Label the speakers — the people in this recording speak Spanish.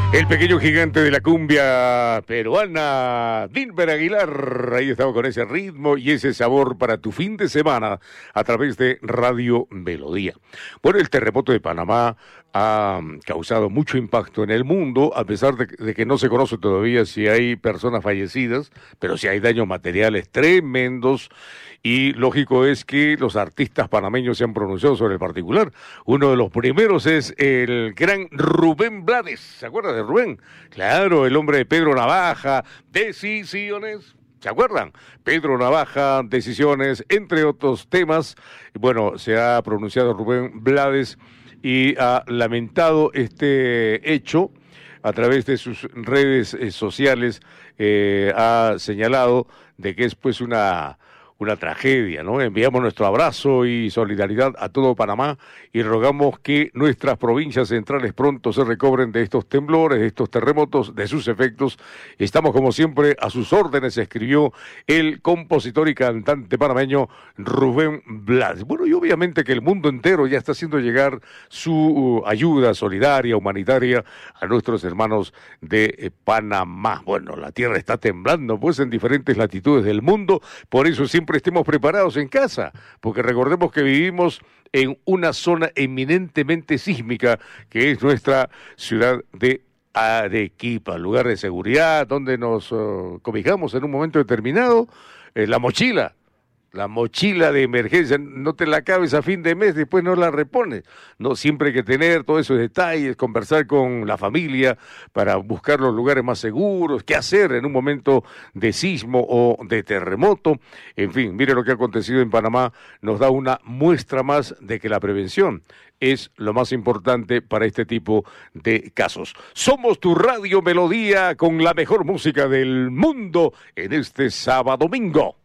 Speaker 1: El pequeño gigante de la cumbia peruana, Dilber Aguilar, ahí estaba con ese ritmo y ese sabor para tu fin de semana a través de Radio Melodía. Bueno, el terremoto de Panamá ha causado mucho impacto en el mundo, a pesar de que no se conoce todavía si hay personas fallecidas, pero sí hay daños materiales tremendos. Y lógico es que los artistas panameños se han pronunciado sobre el particular. Uno de los primeros es el gran Rubén Blades. ¿Se acuerda de Rubén? Claro, el hombre de Pedro Navaja, Decisiones. ¿Se acuerdan? Pedro Navaja, Decisiones, entre otros temas. Bueno, se ha pronunciado Rubén Blades y ha lamentado este hecho a través de sus redes sociales. Ha señalado de que es pues una tragedia, ¿no? Enviamos nuestro abrazo y solidaridad a todo Panamá y rogamos que nuestras provincias centrales pronto se recobren de estos temblores, de estos terremotos, de sus efectos. Estamos como siempre a sus órdenes, escribió el compositor y cantante panameño Rubén Blades. Bueno, y obviamente que el mundo entero ya está haciendo llegar su ayuda solidaria, humanitaria a nuestros hermanos de Panamá. Bueno, la tierra está temblando pues en diferentes latitudes del mundo, por eso siempre estemos preparados en casa, porque recordemos que vivimos en una zona eminentemente sísmica, que es nuestra ciudad de Arequipa, lugar de seguridad, donde nos cobijamos en un momento determinado, la mochila de emergencia, no te la acabes a fin de mes, después no la repones. No, siempre hay que tener todos esos detalles, conversar con la familia para buscar los lugares más seguros, qué hacer en un momento de sismo o de terremoto. En fin, mire lo que ha acontecido en Panamá, nos da una muestra más de que la prevención es lo más importante para este tipo de casos. Somos tu Radio Melodía con la mejor música del mundo en este sábado domingo.